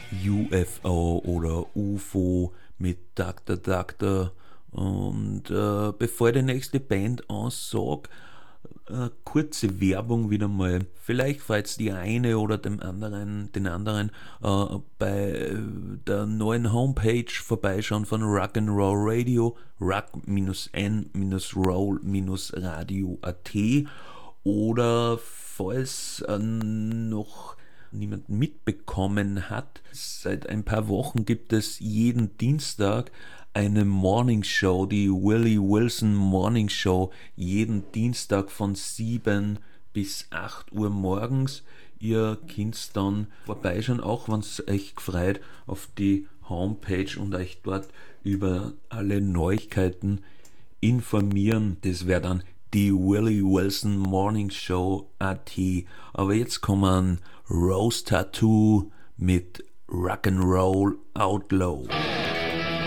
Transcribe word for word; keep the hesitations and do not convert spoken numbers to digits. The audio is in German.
U F O oder U F O mit Doktor Doktor. Und äh, bevor ich die nächste Band ansage, äh, kurze Werbung wieder mal. Vielleicht falls die eine oder dem anderen, den anderen äh, bei der neuen Homepage vorbeischauen von Rock'n'Roll Radio, rock-n-roll-radio punkt at, oder falls äh, noch niemand mitbekommen hat, seit ein paar Wochen gibt es jeden Dienstag eine Morning Show, die Willie Wilson Morning Show, jeden Dienstag von sieben bis acht Uhr morgens. Ihr könnt dann vorbeischauen, auch wenn es euch gefreut, auf die Homepage und euch dort über alle Neuigkeiten informieren. Das wäre dann die Willie Wilson Morning Show punkt at. Aber jetzt kommen Rose Tattoo mit Rock'n'Roll Outlaw.